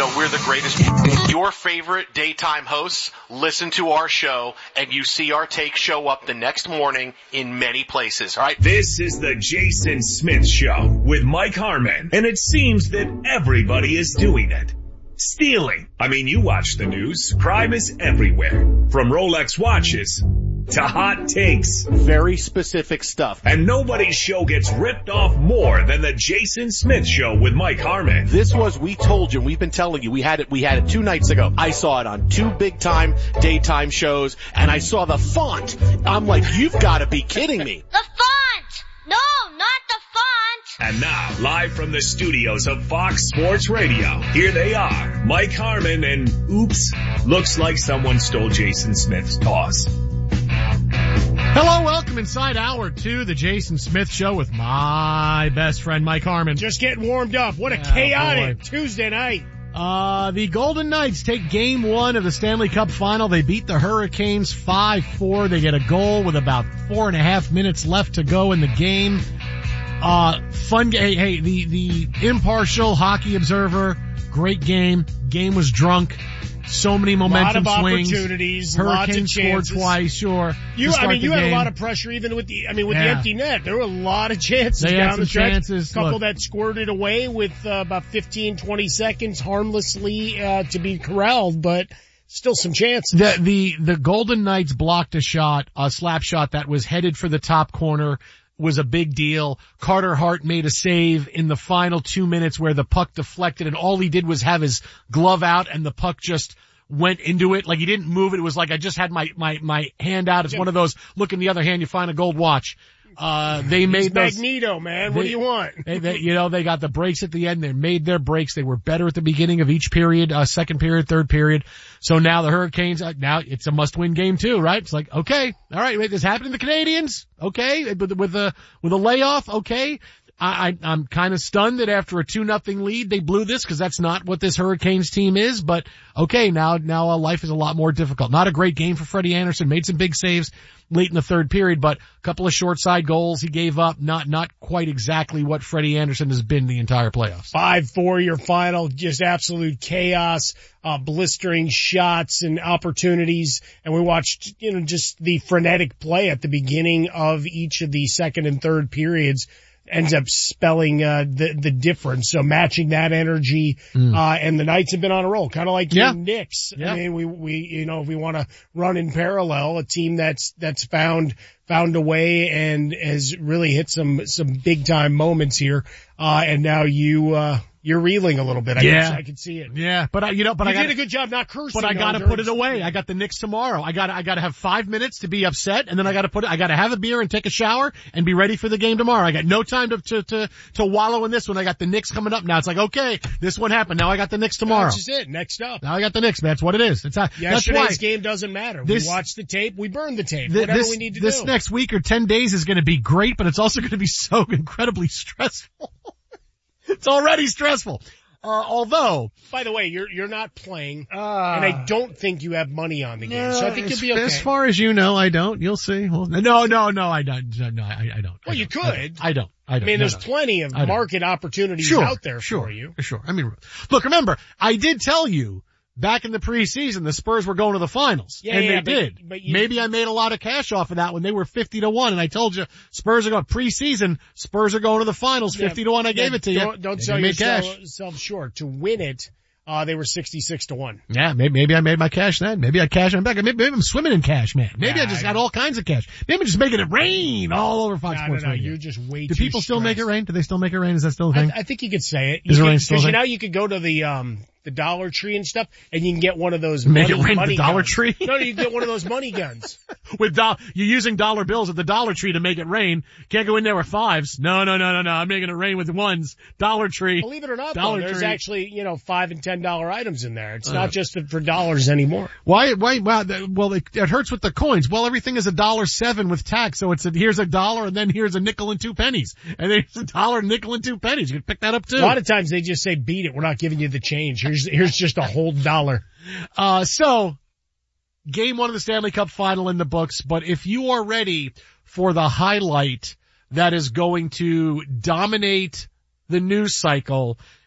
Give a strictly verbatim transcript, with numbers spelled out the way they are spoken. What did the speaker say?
know we're the greatest. Your favorite daytime hosts listen to our show, and you see our take show up the next morning in many places, all right? This is the Jason Smith Show with Mike Harmon, and it seems that everybody is doing it. Stealing. I mean, you watch the news. Crime is everywhere. From Rolex watches to hot takes. Very specific stuff. And nobody's show gets ripped off more than the Jason Smith Show with Mike Harmon. This was, we told you, we've been telling you, we had it, we had it two nights ago. I saw it on two big time daytime shows, and I saw the font. I'm like, you've got to be kidding me. The font! No, not the font! And now, live from the studios of Fox Sports Radio, here they are, Mike Harmon and oops, looks like someone stole Jason Smith's toss. Hello, welcome inside hour two, the Jason Smith Show with my best friend Mike Harmon. Just getting warmed up. What a Oh, chaotic boy. Tuesday night. Uh, the Golden Knights take game one of the Stanley Cup final. They beat the Hurricanes five four. They get a goal with about four and a half minutes left to go in the game. Uh, fun game. Hey, hey, the, the impartial hockey observer, great game. Game was drunk. So many momentum lot of swings. opportunities, Hurricanes lots of scored chances. twice, sure. You, to start I mean, the you had a game. lot of pressure even with the, I mean, with Yeah. the empty net. There were a lot of chances They had down some the stretch. chances. Couple Look. that squirted away with uh, about fifteen, twenty seconds harmlessly uh, to be corralled, but still some chances. The, the, the Golden Knights blocked a shot, a slap shot that was headed for the top corner. Was a big deal. Carter Hart made a save in the final two minutes where the puck deflected and all he did was have his glove out and the puck just went into it. Like he didn't move it. It was like I just had my, my, my hand out. It's one of those, look in the other hand, you find a gold watch. Uh, they made It's those. Magneto, man. What they- do you want? They, they, you know, they got the breaks at the end. They made their breaks. They were better at the beginning of each period, uh, second period, third period. So now the Hurricanes, uh, now it's a must-win game too, right? It's like, okay, all right, wait, this happened to the Canadians, okay, with, with a with a layoff, okay. I, I I'm kind of stunned that after a two nothing lead they blew this because that's not what this Hurricanes team is. But okay, now now uh, life is a lot more difficult. Not a great game for Freddie Anderson. Made some big saves late in the third period, but a couple of short side goals he gave up. Not not quite exactly what Freddie Anderson has been the entire playoffs. five four your final, just absolute chaos, uh, blistering shots and opportunities. And we watched, you know, just the frenetic play at the beginning of each of the second and third periods ends up spelling, uh, the, the difference. So matching that energy, mm. uh, and the Knights have been on a roll, kind of like yeah. your Knicks. Yeah. I mean, we, we, you know, if we want to run in parallel, a team that's, that's found, found a way and has really hit some, some big time moments here. Uh, and now you, uh, you're reeling a little bit. I yeah. can, I can see it. Yeah, but I, you know, but you I got did a good job not cursing. But I got to put it away. I got the Knicks tomorrow. I got I got to have five minutes to be upset, and then I got to put it. I got to have a beer and take a shower and be ready for the game tomorrow. I got no time to to to to wallow in this one. I got the Knicks coming up now. It's like, okay, this one happened. Now I got the Knicks tomorrow. That's just it. Next up. Now I got the Knicks. Man. That's what it is. It's not, Yesterday's that's why game doesn't matter. This, we watch the tape. We burn the tape. Th- whatever this, we need to this do. This next week or ten days is going to be great, but it's also going to be so incredibly stressful. It's already stressful. Uh, although, by the way, you're you're not playing, uh, and I don't think you have money on the game, no, so I think you'll be okay. As far as you know, I don't. You'll see. Well, no, no, no, I don't. No, I, I don't. Well, I you don't. could. I don't. I don't. I mean, no, there's no. plenty of market opportunities sure, out there sure, for you. Sure. I mean, look, remember, I did tell you back in the preseason the Spurs were going to the finals, yeah, and yeah, they but, did. But you, Maybe I made a lot of cash off of that when they were fifty to one, and I told you Spurs are going preseason. Spurs are going to the finals, fifty to one. I yeah, gave it to don't, you. Don't Maybe sell made yourself cash. self short. To win it, uh, they were sixty-six to one. Yeah, maybe, maybe I made my cash then. Maybe I cashed them back. Maybe, maybe I'm swimming in cash, man. Maybe yeah, I just I, got all kinds of cash. Maybe I'm just making it rain all over Fox no, Sports no, no, Radio. You're just way Do too people still stressed. make it rain? Do they still make it rain? Is that still a thing? I, I think you could say it. Is you it can, rain still a Because thing? you know you could go to the um the Dollar Tree and stuff, and you can get one of those Make money, it rain at money the Dollar guns. Tree? No, you can get one of those money guns. With do- you're using dollar bills at the Dollar Tree to make it rain. Can't go in there with fives. No, no, no, no, no. I'm making it rain with ones. Dollar Tree. Believe it or not, Dollar though, there's Tree. actually, you know, five and ten dollar items in there. It's Uh. not just for dollars anymore. Why, why, well, th- well, it, it hurts with the coins. Well, everything is a dollar seven with tax. So it's a, here's a dollar and then here's a nickel and two pennies. And then here's a dollar, nickel and two pennies. You can pick that up too. A lot of times they just say, beat it. We're not giving you the change. Here's, here's just a whole dollar. Uh, so game one of the Stanley Cup final in the books, but if you are ready for the highlight that is going to dominate the news cycle